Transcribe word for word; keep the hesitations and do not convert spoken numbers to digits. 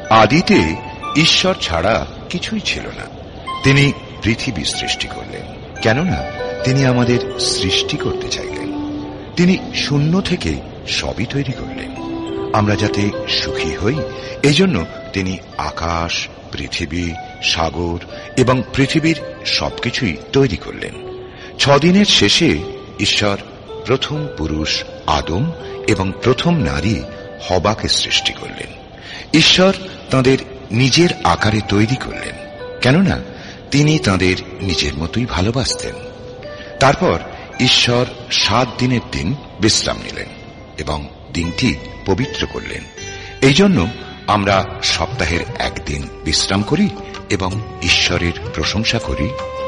আদিতে ঈশ্বর ছাড়া কিছুই ছিল না। তিনি পৃথিবী সৃষ্টি করলেন, কেননা তিনি আমাদের সৃষ্টি করতে চাইলেন। তিনি শূন্য থেকে সবই তৈরি করলেন আমরা যাতে সুখী হই। এজন্য তিনি আকাশ, পৃথিবী, সাগর এবং পৃথিবীর সবকিছুই তৈরি করলেন। ছদিনের শেষে ঈশ্বর প্রথম পুরুষ আদম এবং প্রথম নারী হবাকে সৃষ্টি করলেন। ঈশ্বর তাঁদের নিজের আকারে তৈরি করলেন, কেননা তিনি তাঁদের নিজের মতোই ভালোবাসতেন। তারপর ঈশ্বর সাত দিনের দিন বিশ্রাম নিলেন এবং দিনটি পবিত্র করলেন। এই জন্য আমরা সপ্তাহের একদিন বিশ্রাম করি এবং ঈশ্বরের প্রশংসা করি